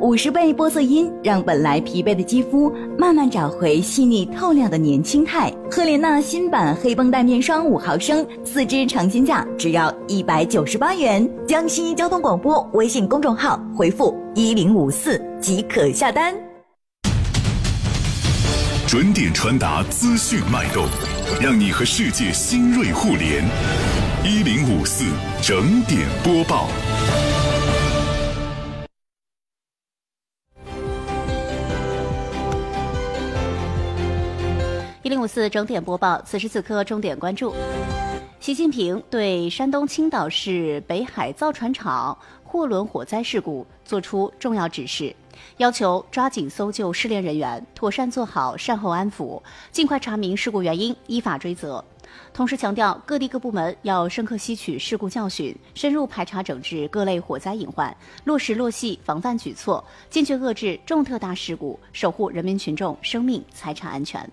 50倍玻色因让本来疲惫的肌肤慢慢找回细腻透亮的年轻态。赫莲娜新版黑绷带面霜5毫升，4支尝鲜价只要198元。江西交通广播微信公众号回复1054即可下单。 准点传达资讯脉动，让你和世界新锐互联。1054整点播报。 1054整点播报，此时此刻重点关注。习近平对山东青岛市北海造船厂货轮火灾事故作出重要指示，要求抓紧搜救失联人员，妥善做好善后安抚，尽快查明事故原因，依法追责。同时强调，各地各部门要深刻吸取事故教训，深入排查整治各类火灾隐患，落实落细防范举措，坚决遏制重特大事故，守护人民群众生命财产安全。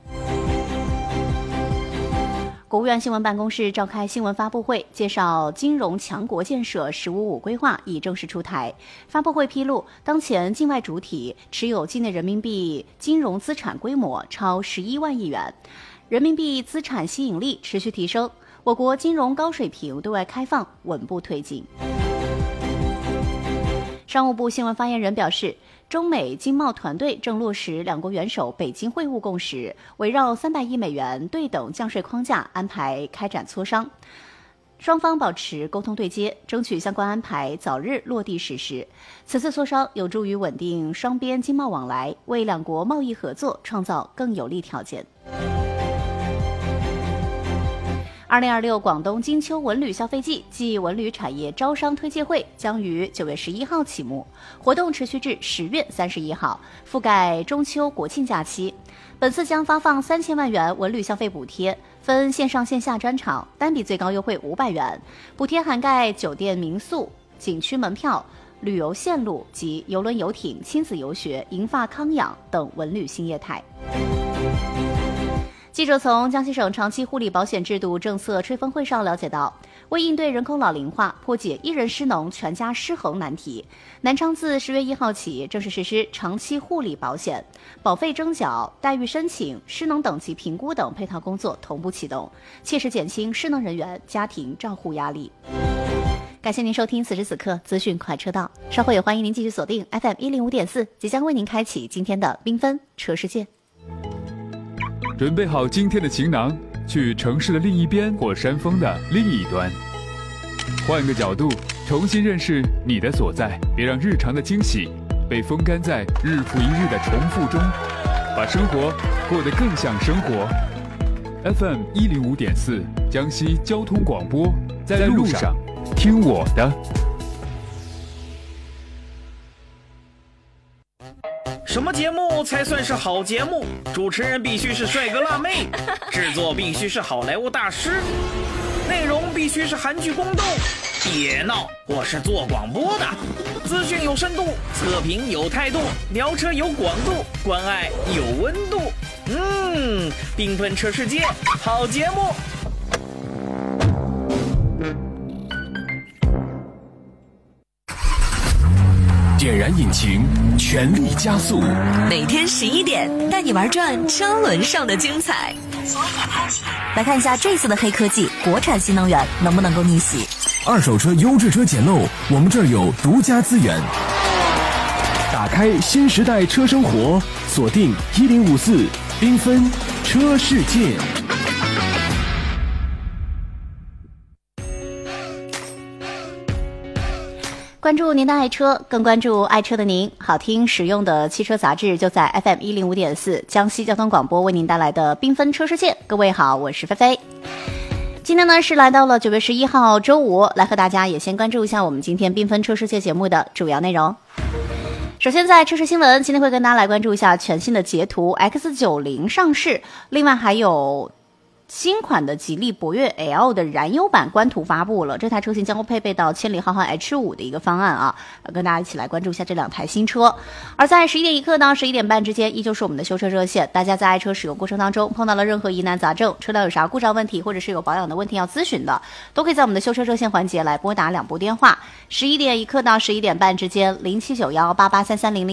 国务院新闻办公室召开新闻发布会，介绍金融强国建设“15+5”规划已正式出台。发布会披露，当前境外主体持有境内人民币金融资产规模超11万亿元，人民币资产吸引力持续提升，我国金融高水平对外开放稳步推进。商务部新闻发言人表示，中美经贸团队正落实两国元首北京会晤共识，围绕300亿美元对等降税框架安排开展磋商，双方保持沟通对接，争取相关安排早日落地实施。此次磋商有助于稳定双边经贸往来，为两国贸易合作创造更有利条件。2026广东金秋文旅消费季暨文旅产业招商推介会将于9月11号启幕，活动持续至10月31号，覆盖中秋国庆假期。本次将发放3000万元文旅消费补贴，分线上线下专场，单笔最高优惠500元，补贴涵盖酒店民宿、景区门票、旅游线路及邮轮游艇、亲子游学、银发康养等文旅新业态。记者从江西省长期护理保险制度政策吹风会上了解到，为应对人口老龄化，破解一人失能全家失衡难题，南昌自10月1号起正式实施长期护理保险，保费征缴、待遇申请、失能等级评估等配套工作同步启动，切实减轻失能人员家庭照护压力。感谢您收听此时此刻资讯快车道，稍后也欢迎您继续锁定 FM105.4，即将为您开启今天的缤纷车世界。 准备好今天的行囊，去城市的另一边或山峰的另一端，换个角度重新认识你的所在，别让日常的惊喜被风干在日复一日的重复中，把生活过得更像生活。 FM105.4 江西交通广播，在路上听我的。 什么节目才算是好节目？主持人必须是帅哥辣妹，制作必须是好莱坞大师，内容必须是韩剧宫斗。别闹，我是做广播的，资讯有深度，测评有态度，聊车有广度，关爱有温度。缤纷车世界，好节目。 点燃引擎，全力加速。 每天11点，带你玩转车轮上的精彩。来看一下这次的黑科技，国产新能源能不能够逆袭？ 二手车优质车捡漏，我们这儿有独家资源。打开新时代车生活，锁定1054缤纷车世界。 关注您的爱车，更关注爱车的您。好听实用的汽车杂志就在 FM105.4 江西交通广播为您带来的缤纷车世界。各位好，我是菲菲。今天呢是来到了9月11号周五，来和大家也先关注一下我们今天缤纷车世界节目的主要内容。首先在车市新闻，今天会跟大家来关注一下全新的捷途 X90 上市，另外还有新款的吉利博越 L 的燃油版官图发布了，这台车型将会配备到千里浩瀚 H5 的一个方案啊，跟大家一起来关注一下这两台新车。而在11点1刻到11点半之间，依旧是我们的修车热线，大家在爱车使用过程当中碰到了任何疑难杂症，车辆有啥故障问题，或者是有保养的问题要咨询的，都可以在我们的修车热线环节来拨打2部电话，11点1刻到11点半之间，0791883300